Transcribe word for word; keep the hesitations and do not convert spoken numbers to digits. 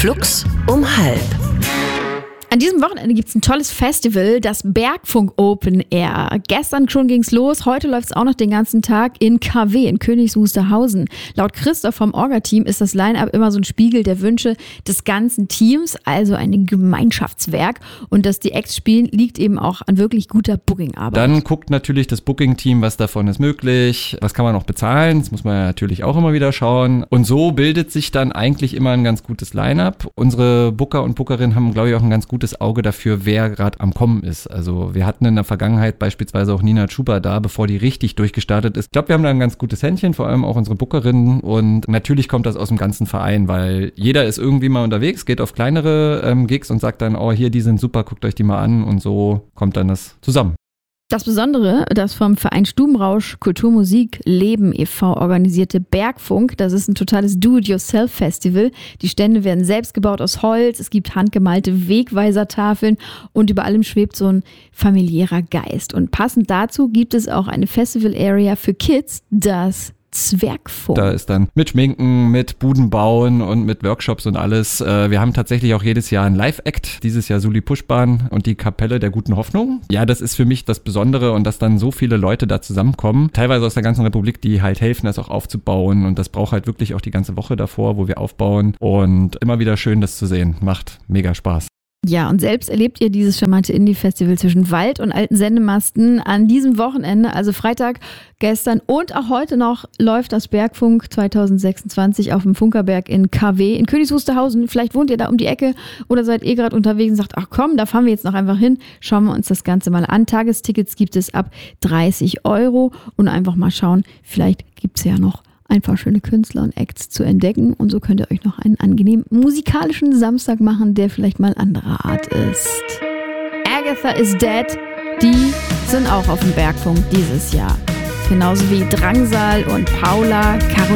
Flux um halb. An diesem Wochenende gibt es ein tolles Festival, das Bergfunk Open Air. Gestern schon ging's los, heute läuft es auch noch den ganzen Tag in K W in Königs Wusterhausen. Laut Christoph vom Orga-Team ist das Line-Up immer so ein Spiegel der Wünsche des ganzen Teams, also ein Gemeinschaftswerk. Und dass die Acts spielen, liegt eben auch an wirklich guter Booking-Arbeit. Dann guckt natürlich das Booking-Team, was davon ist möglich, was kann man noch bezahlen, das muss man ja natürlich auch immer wieder schauen. Und so bildet sich dann eigentlich immer ein ganz gutes Line-Up. Unsere Booker und Bookerinnen haben, glaube ich, auch ein ganz gutes Auge dafür, wer gerade am Kommen ist. Also wir hatten in der Vergangenheit beispielsweise auch Nina Chuba da, bevor die richtig durchgestartet ist. Ich glaube, wir haben da ein ganz gutes Händchen, vor allem auch unsere Bookerinnen. Und natürlich kommt das aus dem ganzen Verein, weil jeder ist irgendwie mal unterwegs, geht auf kleinere ähm, Gigs und sagt dann, oh, hier, die sind super, guckt euch die mal an. Und so kommt dann das zusammen. Das Besondere, das vom Verein Stubenrausch Kultur, Musik, Leben e V organisierte Bergfunk, das ist ein totales Do-it-yourself-Festival. Die Stände werden selbst gebaut aus Holz, es gibt handgemalte Wegweisertafeln und über allem schwebt so ein familiärer Geist. Und passend dazu gibt es auch eine Festival-Area für Kids, das Zwergfunk. Da ist dann mit Schminken, mit Buden bauen und mit Workshops und alles. Wir haben tatsächlich auch jedes Jahr einen Live-Act. Dieses Jahr Suli Puschbahn und die Kapelle der guten Hoffnung. Ja, das ist für mich das Besondere und dass dann so viele Leute da zusammenkommen. Teilweise aus der ganzen Republik, die halt helfen, das auch aufzubauen. Und das braucht halt wirklich auch die ganze Woche davor, wo wir aufbauen. Und immer wieder schön, das zu sehen. Macht mega Spaß. Ja, und selbst erlebt ihr dieses charmante Indie-Festival zwischen Wald und alten Sendemasten an diesem Wochenende, also Freitag, gestern und auch heute noch, läuft das Bergfunk zwanzig sechsundzwanzig auf dem Funkerberg in K W in Königs Wusterhausen. Vielleicht wohnt ihr da um die Ecke oder seid ihr gerade unterwegs und sagt, ach komm, da fahren wir jetzt noch einfach hin. Schauen wir uns das Ganze mal an. Tagestickets gibt es ab dreißig Euro und einfach mal schauen, vielleicht gibt es ja noch ein paar schöne Künstler und Acts zu entdecken und so könnt ihr euch noch einen angenehmen musikalischen Samstag machen, der vielleicht mal anderer Art ist. Agatha is Dead, die sind auch auf dem Bergfunk dieses Jahr. Genauso wie Drangsal und Paula, Caroline.